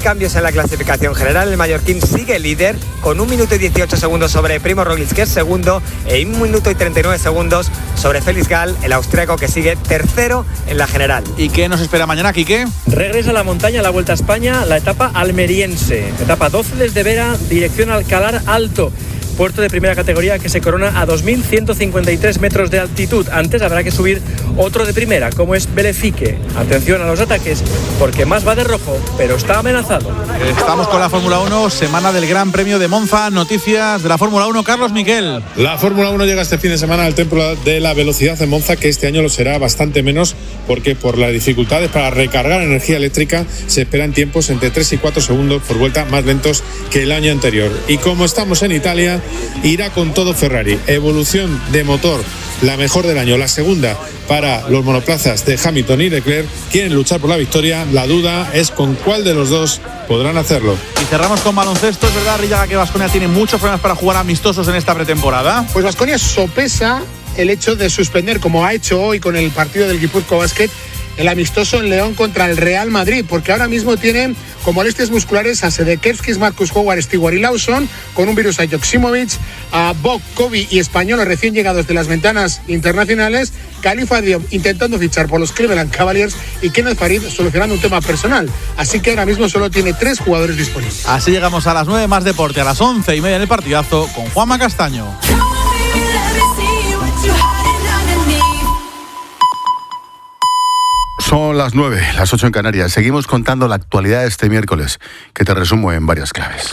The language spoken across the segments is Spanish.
cambios en la clasificación general. El mallorquín sigue líder con 1 minuto y 18 segundos sobre Primo Roglic, que es segundo, e 1 minuto y 39 segundos sobre Felix Gall, el austríaco, que sigue tercero en la general. ¿Y qué nos espera mañana, Quique? Regresa a la montaña, la Vuelta a España, la etapa almeriense. Etapa 12 desde Vera, dirección Alcalar Alto. Puerto de primera categoría que se corona a 2.153 metros de altitud. Antes habrá que subir otro de primera, como es Belefique. Atención a los ataques, porque más va de rojo, pero está amenazado. Estamos con la Fórmula 1, semana del Gran Premio de Monza. Noticias de la Fórmula 1, Carlos Miquel. La Fórmula 1 llega este fin de semana al templo de la velocidad en Monza, que este año lo será bastante menos, porque por las dificultades para recargar energía eléctrica se esperan tiempos entre 3 y 4 segundos por vuelta más lentos que el año anterior. Y como estamos en Italia, irá con todo Ferrari. Evolución de motor, la mejor del año, la segunda para los monoplazas de Hamilton y Leclerc. Quieren luchar por la victoria. La duda es con cuál de los dos podrán hacerlo. Y cerramos con baloncesto. Es verdad, Rillaga, que Baskonia tiene muchos problemas para jugar amistosos en esta pretemporada. Pues Baskonia sopesa el hecho de suspender, como ha hecho hoy con el partido del Guipúzcoa Basket, el amistoso en León contra el Real Madrid, porque ahora mismo tienen con molestias musculares a Sedekerskis, Marcus Howard, Stewart y Lawson, con un virus a Joksimovic, a Bog, Kobe y Español, recién llegados de las ventanas internacionales, Khalifa Diop intentando fichar por los Cleveland Cavaliers y Kenneth Farid solucionando un tema personal. Así que ahora mismo solo tiene 3 jugadores disponibles. Así llegamos a las 9, más deporte, a las 11:30 en el partidazo con Juanma Castaño. Son las 9, las 8 en Canarias. Seguimos contando la actualidad de este miércoles, que te resumo en varias claves.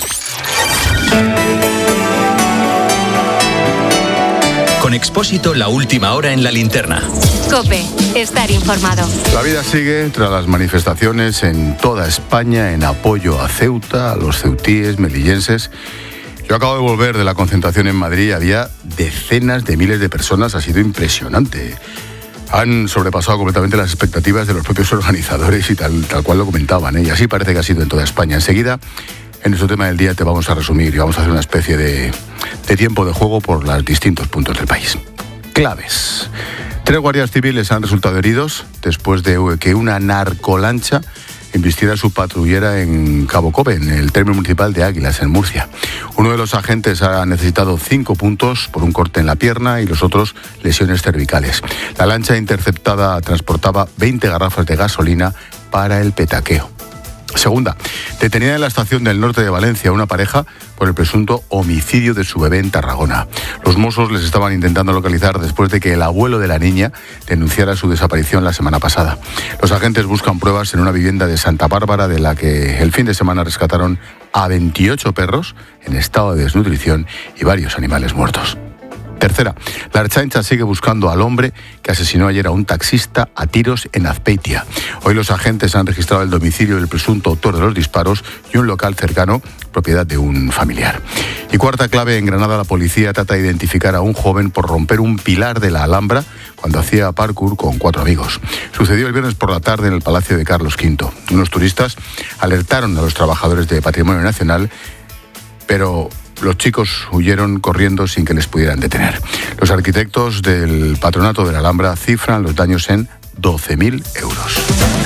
Con Expósito, la última hora en la linterna. COPE, estar informado. La vida sigue tras las manifestaciones en toda España en apoyo a Ceuta, a los ceutíes, melillenses. Yo acabo de volver de la concentración en Madrid. Había decenas de miles de personas. Ha sido impresionante. Han sobrepasado completamente las expectativas de los propios organizadores y tal cual lo comentaban, ¿eh? Y así parece que ha sido en toda España. Enseguida, en nuestro tema del día, te vamos a resumir y vamos a hacer una especie de tiempo de juego por los distintos puntos del país. Claves. 3 guardias civiles han resultado heridos después de que una narcolancha embistiera su patrullera en Cabo Cobe, en el término municipal de Águilas, en Murcia. Uno de los agentes ha necesitado 5 puntos por un corte en la pierna y los otros lesiones cervicales. La lancha interceptada transportaba 20 garrafas de gasolina para el petaqueo. Segunda, detenida en la estación del norte de Valencia una pareja por el presunto homicidio de su bebé en Tarragona. Los Mossos les estaban intentando localizar después de que el abuelo de la niña denunciara su desaparición la semana pasada. Los agentes buscan pruebas en una vivienda de Santa Bárbara, de la que el fin de semana rescataron a 28 perros en estado de desnutrición y varios animales muertos. Tercera, la Ertzaintza sigue buscando al hombre que asesinó ayer a un taxista a tiros en Azpeitia. Hoy los agentes han registrado el domicilio del presunto autor de los disparos y un local cercano, propiedad de un familiar. Y cuarta clave, en Granada la policía trata de identificar a un joven por romper un pilar de la Alhambra cuando hacía parkour con 4 amigos. Sucedió el viernes por la tarde en el Palacio de Carlos V. Unos turistas alertaron a los trabajadores de Patrimonio Nacional, pero los chicos huyeron corriendo sin que les pudieran detener. Los arquitectos del Patronato de la Alhambra cifran los daños en 12.000 euros.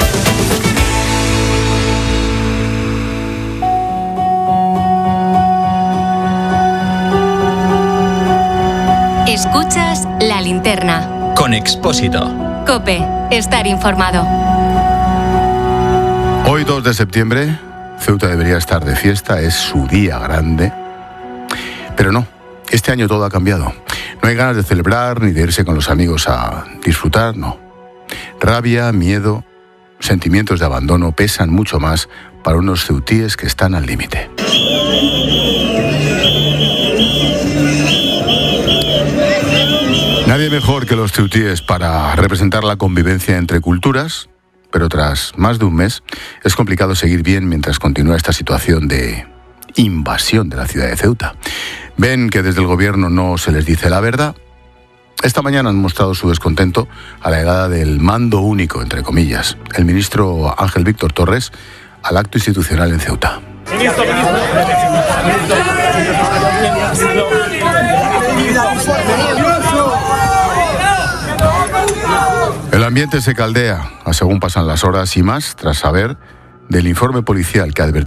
Escuchas La Linterna. Con Expósito. COPE, estar informado. Hoy, 2 de septiembre, Ceuta debería estar de fiesta, es su día grande. Pero no, este año todo ha cambiado. No hay ganas de celebrar ni de irse con los amigos a disfrutar, no. Rabia, miedo, sentimientos de abandono pesan mucho más para unos ceutíes que están al límite. Nadie mejor que los ceutíes para representar la convivencia entre culturas, pero tras más de un mes es complicado seguir bien mientras continúa esta situación de invasión de la ciudad de Ceuta. Ven que desde el gobierno no se les dice la verdad. Esta mañana han mostrado su descontento a la llegada del mando único, entre comillas, el ministro Ángel Víctor Torres, al acto institucional en Ceuta. El ambiente se caldea a según pasan las horas y más tras saber del informe policial que advertía